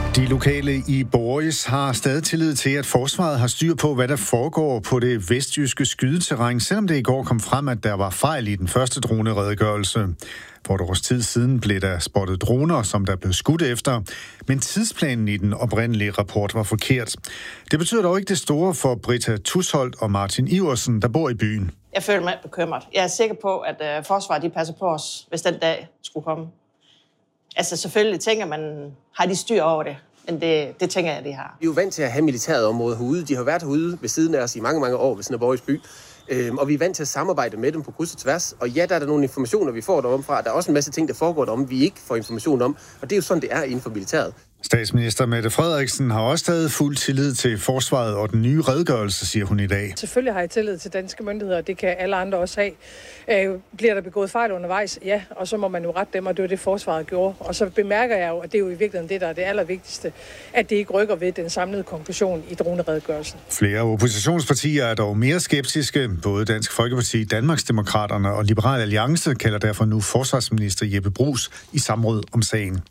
De lokale i Boris har stadig tillid til, at forsvaret har styr på, hvad der foregår på det vestjyske skydeterræn, selvom det i går kom frem, at der var fejl i den første droneredegørelse. For et års tid siden blev der spottet droner, som der blev skudt efter, men tidsplanen i den oprindelige rapport var forkert. Det betyder dog ikke det store for Britta Tusholt og Martin Iversen, der bor i byen. Jeg føler mig bekymret. Jeg er sikker på, at forsvaret de passer på os, hvis den dag skulle komme. Altså selvfølgelig tænker man, har de styr over det? Men det tænker jeg, de har. Vi er jo vant til at have militæret område herude. De har været herude ved siden af os i mange, mange år ved siden af Boris by. Og vi er vant til at samarbejde med dem på kryds og tværs. Og ja, der er der nogle informationer, vi får derom fra. Der er også en masse ting, der foregår derom, vi ikke får information om. Og det er jo sådan, det er inden for militæret. Statsminister Mette Frederiksen har også stadig fuld tillid til forsvaret og den nye redegørelse, siger hun i dag. Selvfølgelig har jeg tillid til danske myndigheder, det kan alle andre også have. Bliver der begået fejl undervejs? Ja, og så må man jo rette dem, og det var det, forsvaret gjorde. Og så bemærker jeg jo, at det er jo i virkeligheden det, der er det allervigtigste, at det ikke rykker ved den samlede konklusion i droneredegørelsen. Flere oppositionspartier er dog mere skeptiske. Både Dansk Folkeparti, Danmarksdemokraterne og Liberal Alliance kalder derfor nu forsvarsminister Jeppe Bruus i samråd om sagen.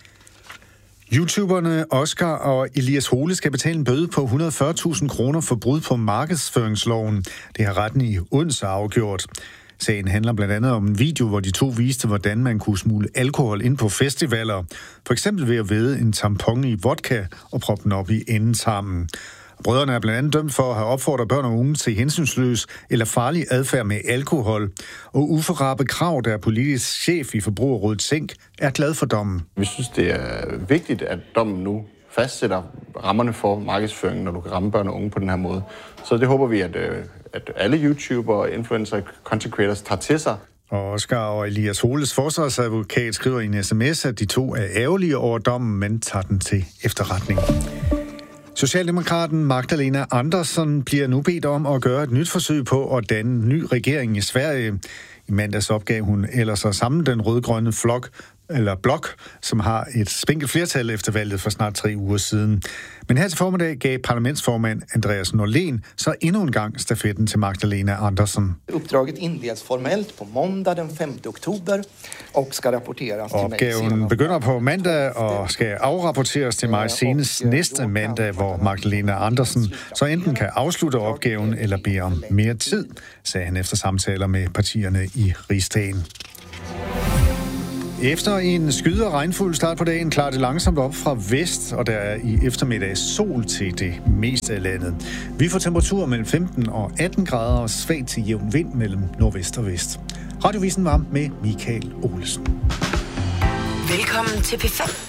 YouTuberne Oscar og Elias Hole skal betale en bøde på 140.000 kroner for brud på markedsføringsloven. Det har retten i Odense afgjort. Sagen handler blandt andet om en video, hvor de to viste, hvordan man kunne smule alkohol ind på festivaler. For eksempel ved at væde en tampon i vodka og proppe den op i endetarmen. Brødrene er blandt andet dømt for at have opfordret børn og unge til hensynsløs eller farlig adfærd med alkohol. Og Uffe Rabe Krag, der er politisk chef i Forbrugerrådet Tænk, er glad for dommen. Vi synes, det er vigtigt, at dommen nu fastsætter rammerne for markedsføringen, når du kan ramme børn og unge på den her måde. Så det håber vi, at alle YouTubere, influencer, content creators tager til sig. Og Oscar og Elias Holes forsvarsadvokat skriver i en sms, at de to er ærgerlige over dommen, men tager den til efterretning. Socialdemokraten Magdalena Andersson bliver nu bedt om at gøre et nyt forsøg på at danne en ny regering i Sverige. I mandags opgav hun ellers at samle den rød-grønne blok, som har et spinkelt flertal efter valget for snart 3 uger siden. Men her til formiddag gav parlamentsformand Andreas Norlén så endnu en gang stafetten til Magdalena Andersson. Uppdraget inleds formellt på måndag den 5. oktober og skal rapporteres til mig. Opgaven begynder på mandag og skal afrapporteres til mig senest næste mandag, hvor Magdalena Andersson så enten kan afslutte opgaven eller bede om mere tid, sagde han efter samtaler med partierne i Rigsdagen. Efter en skyde og regnfuld start på dagen klarer det langsomt op fra vest, og der er i eftermiddag sol til det meste af landet. Vi får temperaturer mellem 15 og 18 grader og svagt til jævn vind mellem nordvest og vest. Radiovisen var med Michael Olsen. Velkommen til P5.